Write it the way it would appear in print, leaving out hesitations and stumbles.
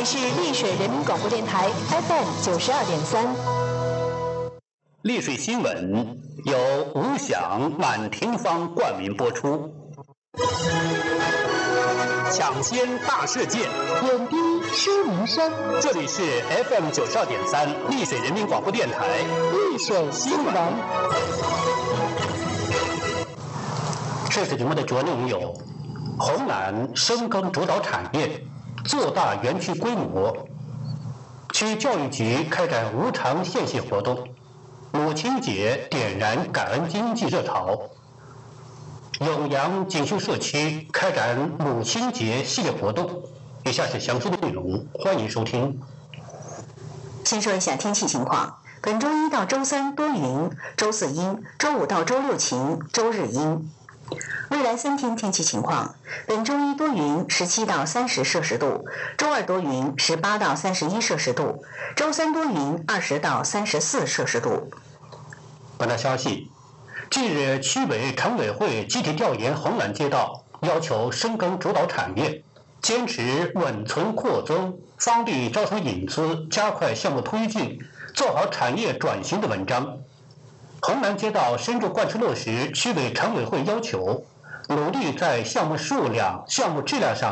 里是丽水人民广播电台 FM 92.3。 丽水新闻由吴响、满庭芳冠名播出。抢先大事件， 点滴说民生。 这里是 FM 92.3丽水人民广播电台丽水新闻。 这次节目的主要内容有：红南深耕主导产业，做大园区规模；区教育局开展无偿献血活动；母亲节点燃感恩经济热潮；永阳锦绣社区开展母亲节系列活动。以下是详细的内容，欢迎收听。 先说一下天气情况，本周一到周三多云，周四阴，周五到周六晴，周日阴。未来3天天气情况，本周一多云，17到30摄氏度；周二多云，18到31摄氏度；周三多云，20到34摄氏度。 本条消息，近日区委常委会集体调研红南街道，要求深耕主导产业，坚持稳存扩增，方力招商引资，加快项目推进，做好产业转型的文章。红南街道深入贯彻落实区委常委会要求，努力在项目数量、项目质量上